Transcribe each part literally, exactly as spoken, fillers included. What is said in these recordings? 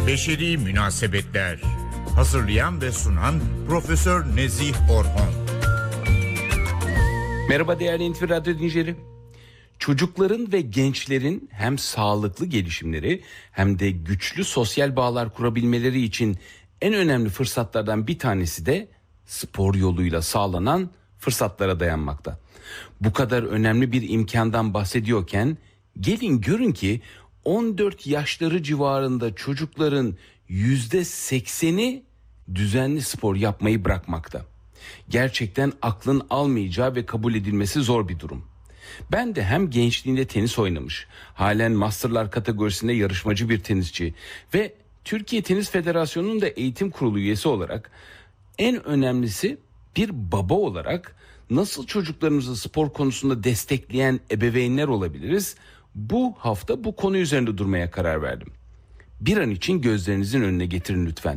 Beşeri Münasebetler. Hazırlayan ve sunan Profesör Nezih Orhon. Merhaba değerli N T V Radyo dinleyicileri. Çocukların ve gençlerin hem sağlıklı gelişimleri hem de güçlü sosyal bağlar kurabilmeleri için en önemli fırsatlardan bir tanesi de spor yoluyla sağlanan fırsatlara dayanmakta. Bu kadar önemli bir imkandan bahsediyorken gelin görün ki on dört yaşları civarında çocukların yüzde sekseni düzenli spor yapmayı bırakmakta. Gerçekten aklın almayacağı ve kabul edilmesi zor bir durum. Ben de hem gençliğinde tenis oynamış, halen masterlar kategorisinde yarışmacı bir tenisçi ve Türkiye Tenis Federasyonu'nun da eğitim kurulu üyesi olarak, en önemlisi bir baba olarak nasıl çocuklarımızı spor konusunda destekleyen ebeveynler olabiliriz? Bu hafta bu konu üzerinde durmaya karar verdim. Bir an için gözlerinizin önüne getirin lütfen.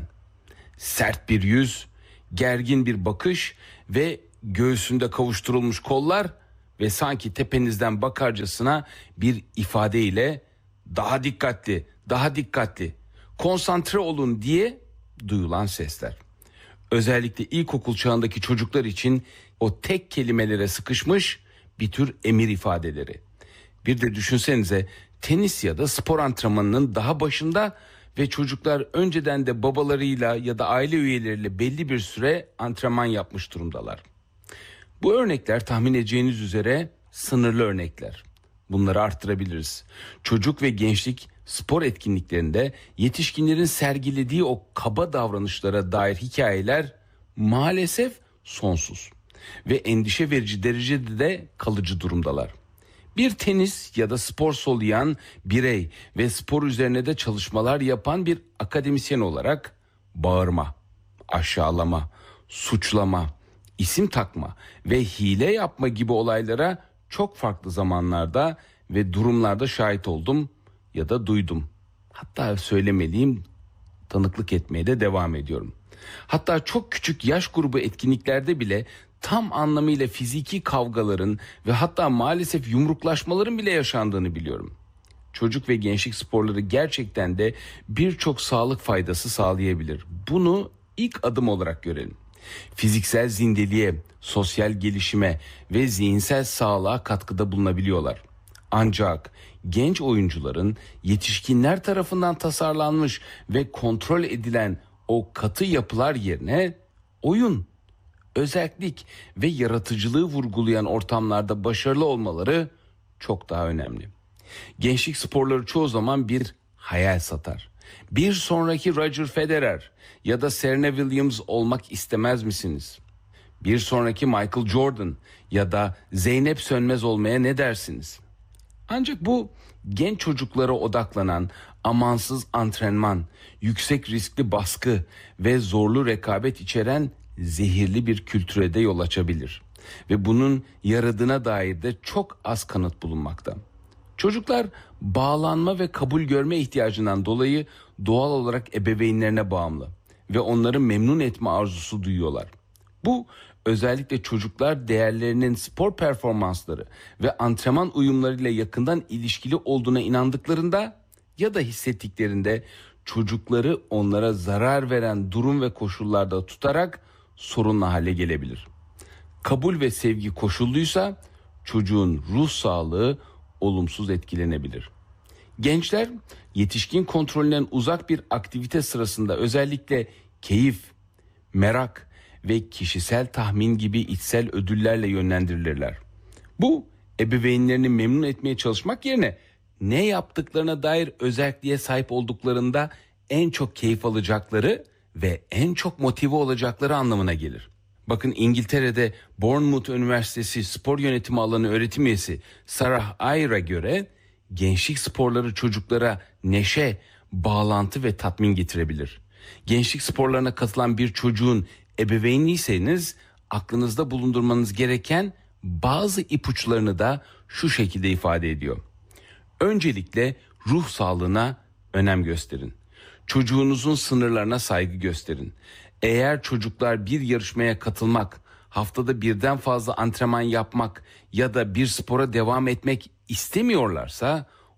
Sert bir yüz, gergin bir bakış ve göğsünde kavuşturulmuş kollar ve sanki tepenizden bakarcasına bir ifadeyle daha dikkatli, daha dikkatli, konsantre olun diye duyulan sesler. Özellikle ilkokul çağındaki çocuklar için o tek kelimelere sıkışmış bir tür emir ifadeleri. Bir de düşünsenize, tenis ya da spor antrenmanının daha başında ve çocuklar önceden de babalarıyla ya da aile üyeleriyle belli bir süre antrenman yapmış durumdalar. Bu örnekler tahmin edeceğiniz üzere sınırlı örnekler. Bunları arttırabiliriz. Çocuk ve gençlik spor etkinliklerinde yetişkinlerin sergilediği o kaba davranışlara dair hikayeler maalesef sonsuz ve endişe verici derecede de kalıcı durumdalar. Bir tenis ya da spor soluyan birey ve spor üzerine de çalışmalar yapan bir akademisyen olarak bağırma, aşağılama, suçlama, isim takma ve hile yapma gibi olaylara çok farklı zamanlarda ve durumlarda şahit oldum ya da duydum. Hatta söylemeliyim, tanıklık etmeye de devam ediyorum. Hatta çok küçük yaş grubu etkinliklerde bile tam anlamıyla fiziki kavgaların ve hatta maalesef yumruklaşmaların bile yaşandığını biliyorum. Çocuk ve gençlik sporları gerçekten de birçok sağlık faydası sağlayabilir. Bunu ilk adım olarak görelim. Fiziksel zindeliğe, sosyal gelişime ve zihinsel sağlığa katkıda bulunabiliyorlar. Ancak genç oyuncuların yetişkinler tarafından tasarlanmış ve kontrol edilen o katı yapılar yerine oyun, özellik ve yaratıcılığı vurgulayan ortamlarda başarılı olmaları çok daha önemli. Gençlik sporları çoğu zaman bir hayal satar. Bir sonraki Roger Federer ya da Serena Williams olmak istemez misiniz? Bir sonraki Michael Jordan ya da Zeynep Sönmez olmaya ne dersiniz? Ancak bu genç çocuklara odaklanan amansız antrenman, yüksek riskli baskı ve zorlu rekabet içeren zehirli bir kültüre de yol açabilir. Ve bunun yaradığına dair de çok az kanıt bulunmakta. Çocuklar bağlanma ve kabul görme ihtiyacından dolayı doğal olarak ebeveynlerine bağımlı ve onları memnun etme arzusu duyuyorlar. Bu özellikle çocuklar değerlerinin spor performansları ve antrenman uyumlarıyla yakından ilişkili olduğuna inandıklarında ya da hissettiklerinde çocukları onlara zarar veren durum ve koşullarda tutarak sorunlu hale gelebilir. Kabul ve sevgi koşulluysa çocuğun ruh sağlığı olumsuz etkilenebilir. Gençler yetişkin kontrolünden uzak bir aktivite sırasında özellikle keyif, merak ve kişisel tahmin gibi içsel ödüllerle yönlendirilirler. Bu ebeveynlerini memnun etmeye çalışmak yerine ne yaptıklarına dair özelliğe sahip olduklarında en çok keyif alacakları ve en çok motive olacakları anlamına gelir. Bakın, İngiltere'de Bournemouth Üniversitesi Spor Yönetimi Alanı öğretim üyesi Sarah Ayer'a göre gençlik sporları çocuklara neşe, bağlantı ve tatmin getirebilir. Gençlik sporlarına katılan bir çocuğun ebeveyniyseniz aklınızda bulundurmanız gereken bazı ipuçlarını da şu şekilde ifade ediyor. Öncelikle ruh sağlığına önem gösterin. Çocuğunuzun sınırlarına saygı gösterin. Eğer çocuklar bir yarışmaya katılmak, haftada birden fazla antrenman yapmak ya da bir spora devam etmek istemiyorlarsa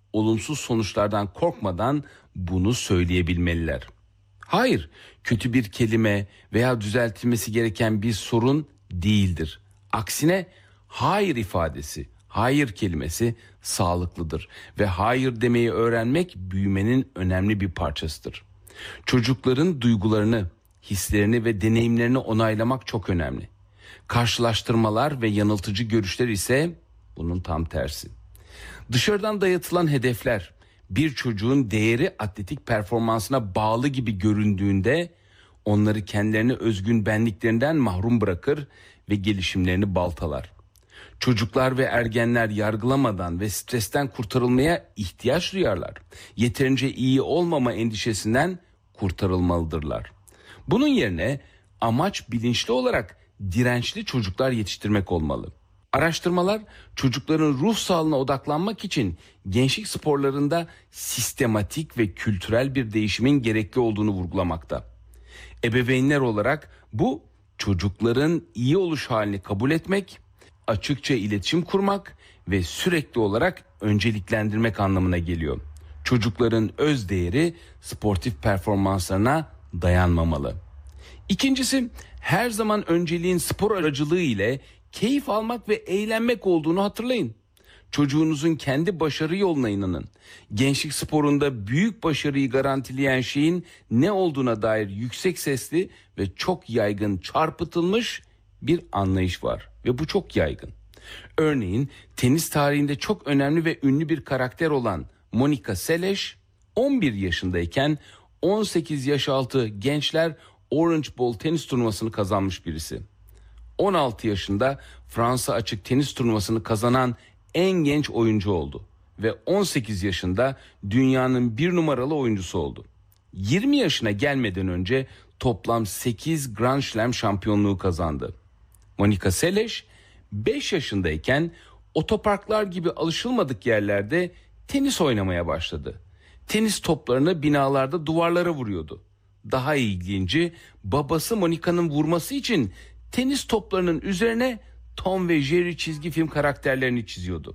olumsuz sonuçlardan korkmadan bunu söyleyebilmeliler. Hayır, kötü bir kelime veya düzeltilmesi gereken bir sorun değildir. Aksine hayır ifadesi, hayır kelimesi sağlıklıdır ve hayır demeyi öğrenmek büyümenin önemli bir parçasıdır. Çocukların duygularını, hislerini ve deneyimlerini onaylamak çok önemli. Karşılaştırmalar ve yanıltıcı görüşler ise bunun tam tersi. Dışarıdan dayatılan hedefler bir çocuğun değeri atletik performansına bağlı gibi göründüğünde onları kendilerine özgün benliklerinden mahrum bırakır ve gelişimlerini baltalar. Çocuklar ve ergenler yargılamadan ve stresten kurtarılmaya ihtiyaç duyarlar. Yeterince iyi olmama endişesinden kurtarılmalıdırlar. Bunun yerine amaç bilinçli olarak dirençli çocuklar yetiştirmek olmalı. Araştırmalar çocukların ruh sağlığına odaklanmak için gençlik sporlarında sistematik ve kültürel bir değişimin gerekli olduğunu vurgulamakta. Ebeveynler olarak bu çocukların iyi oluş halini kabul etmek, açıkça iletişim kurmak ve sürekli olarak önceliklendirmek anlamına geliyor. Çocukların öz değeri sportif performanslarına dayanmamalı. İkincisi, her zaman önceliğin spor aracılığı ile keyif almak ve eğlenmek olduğunu hatırlayın. Çocuğunuzun kendi başarı yoluna inanın. Gençlik sporunda büyük başarıyı garantileyen şeyin ne olduğuna dair yüksek sesli ve çok yaygın çarpıtılmış bir anlayış var ve bu çok yaygın. Örneğin tenis tarihinde çok önemli ve ünlü bir karakter olan Monica Seles on bir yaşındayken on sekiz yaş altı gençler Orange Bowl tenis turnuvasını kazanmış birisi. on altı yaşında Fransa açık tenis turnuvasını kazanan en genç oyuncu oldu ve on sekiz yaşında dünyanın bir numaralı oyuncusu oldu. yirmi yaşına gelmeden önce toplam sekiz Grand Slam şampiyonluğu kazandı. Monica Seles beş yaşındayken otoparklar gibi alışılmadık yerlerde tenis oynamaya başladı. Tenis toplarını binalarda duvarlara vuruyordu. Daha ilginci, babası Monica'nın vurması için tenis toplarının üzerine Tom ve Jerry çizgi film karakterlerini çiziyordu.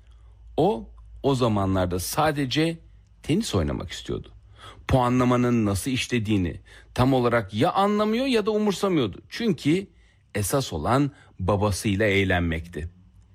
O, o zamanlarda sadece tenis oynamak istiyordu. Puanlamanın nasıl işlediğini tam olarak ya anlamıyor ya da umursamıyordu. Çünkü esas olan babasıyla eğlenmekti.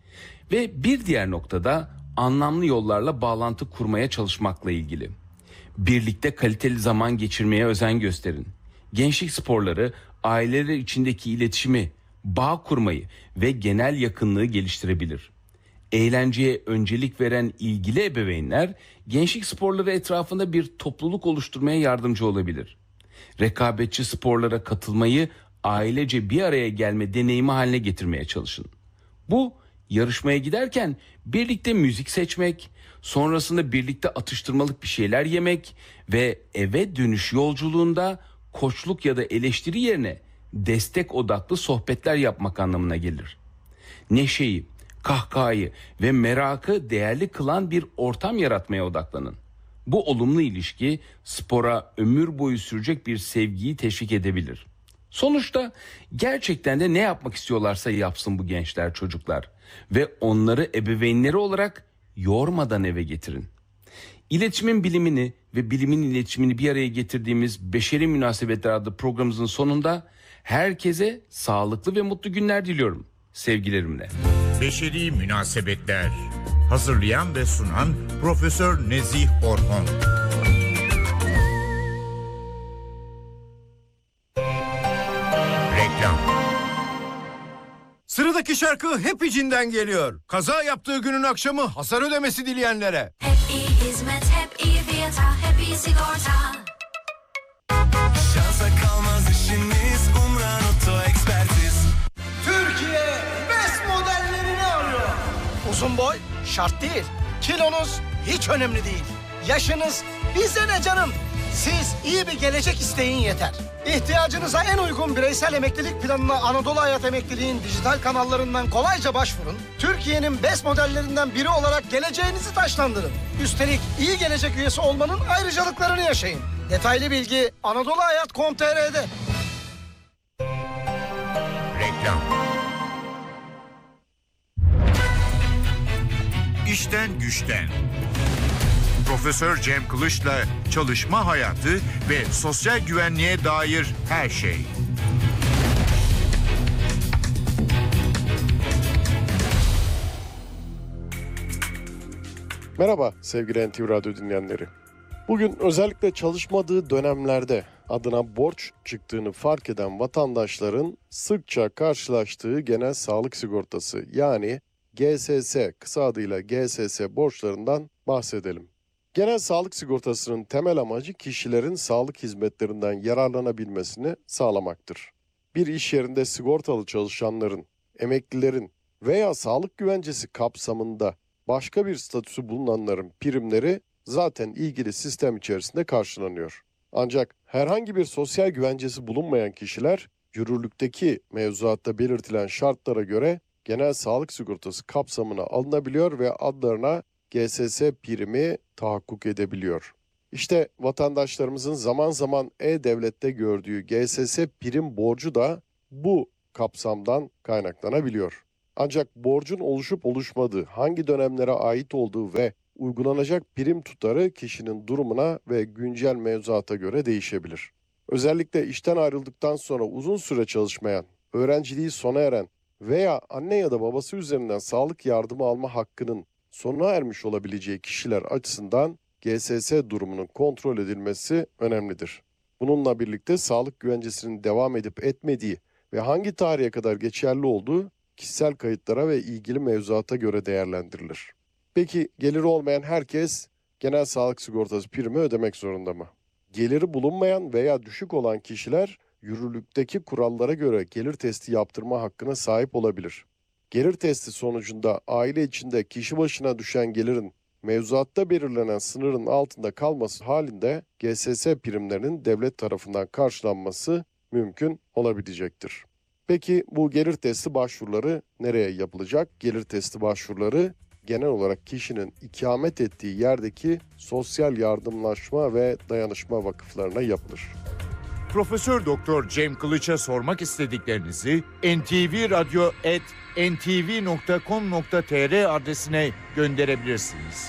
Ve bir diğer noktada anlamlı yollarla bağlantı kurmaya çalışmakla ilgili. Birlikte kaliteli zaman geçirmeye özen gösterin. Gençlik sporları aileler içindeki iletişimi, bağ kurmayı ve genel yakınlığı geliştirebilir. Eğlenceye öncelik veren ilgili ebeveynler gençlik sporları etrafında bir topluluk oluşturmaya yardımcı olabilir. Rekabetçi sporlara katılmayı ailece bir araya gelme deneyimi haline getirmeye çalışın. Bu yarışmaya giderken birlikte müzik seçmek, sonrasında birlikte atıştırmalık bir şeyler yemek ve eve dönüş yolculuğunda koçluk ya da eleştiri yerine destek odaklı sohbetler yapmak anlamına gelir. Neşeyi, kahkahayı ve merakı değerli kılan bir ortam yaratmaya odaklanın. Bu olumlu ilişki spora ömür boyu sürecek bir sevgiyi teşvik edebilir. Sonuçta gerçekten de ne yapmak istiyorlarsa yapsın bu gençler, çocuklar ve onları ebeveynleri olarak yormadan eve getirin. İletişimin bilimini ve bilimin iletişimini bir araya getirdiğimiz Beşeri Münasebetler adlı programımızın sonunda herkese sağlıklı ve mutlu günler diliyorum. Sevgilerimle. Beşeri Münasebetler. Hazırlayan ve sunan Profesör Nezih Orhon. Reklam. Sıradaki şarkı hep içinden geliyor. Kaza yaptığı günün akşamı hasar ödemesi dileyenlere. Hep iyi hizmet, hep iyi fiyata, hep iyi sigorta. Şansa kalmaz işiniz, Umran Oto Ekspertiz. Türkiye best modellerini arıyor. Uzun boy şart değil. Kilonuz hiç önemli değil. Yaşınız bize ne canım? Siz iyi bir gelecek isteyin yeter. İhtiyacınıza en uygun bireysel emeklilik planına Anadolu Hayat Emekliliğin dijital kanallarından kolayca başvurun. Türkiye'nin best modellerinden biri olarak geleceğinizi taşlandırın. Üstelik iyi gelecek üyesi olmanın ayrıcalıklarını yaşayın. Detaylı bilgi anadolu hayat nokta com nokta tr'de. Reklam. İşten güçten. Profesör Cem Kılıç'la çalışma hayatı ve sosyal güvenliğe dair her şey. Merhaba sevgili N T V Radyo dinleyenleri. Bugün özellikle çalışmadığı dönemlerde adına borç çıktığını fark eden vatandaşların sıkça karşılaştığı genel sağlık sigortası yani G S S, kısa adıyla G S S borçlarından bahsedelim. Genel sağlık sigortasının temel amacı kişilerin sağlık hizmetlerinden yararlanabilmesini sağlamaktır. Bir iş yerinde sigortalı çalışanların, emeklilerin veya sağlık güvencesi kapsamında başka bir statüsü bulunanların primleri zaten ilgili sistem içerisinde karşılanıyor. Ancak herhangi bir sosyal güvencesi bulunmayan kişiler yürürlükteki mevzuatta belirtilen şartlara göre genel sağlık sigortası kapsamına alınabiliyor ve adlarına G S S primi tahakkuk edebiliyor. İşte vatandaşlarımızın zaman zaman E-Devlet'te gördüğü G S S prim borcu da bu kapsamdan kaynaklanabiliyor. Ancak borcun oluşup oluşmadığı, hangi dönemlere ait olduğu ve uygulanacak prim tutarı kişinin durumuna ve güncel mevzuata göre değişebilir. Özellikle işten ayrıldıktan sonra uzun süre çalışmayan, öğrenciliği sona eren veya anne ya da babası üzerinden sağlık yardımı alma hakkının sona ermiş olabileceği kişiler açısından G S S durumunun kontrol edilmesi önemlidir. Bununla birlikte sağlık güvencesinin devam edip etmediği ve hangi tarihe kadar geçerli olduğu kişisel kayıtlara ve ilgili mevzuata göre değerlendirilir. Peki geliri olmayan herkes genel sağlık sigortası primi ödemek zorunda mı? Geliri bulunmayan veya düşük olan kişiler yürürlükteki kurallara göre gelir testi yaptırma hakkına sahip olabilir. Gelir testi sonucunda aile içinde kişi başına düşen gelirin mevzuatta belirlenen sınırın altında kalması halinde G S S primlerinin devlet tarafından karşılanması mümkün olabilecektir. Peki bu gelir testi başvuruları nereye yapılacak? Gelir testi başvuruları genel olarak kişinin ikamet ettiği yerdeki sosyal yardımlaşma ve dayanışma vakıflarına yapılır. Profesör Doktor Cem Kılıç'a sormak istediklerinizi en ti vi radyo at en ti vi nokta com nokta tr adresine gönderebilirsiniz.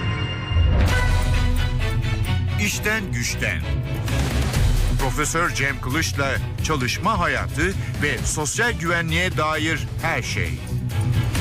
İşten güçten. Profesör Cem Kılıç'la çalışma hayatı ve sosyal güvenliğe dair her şey.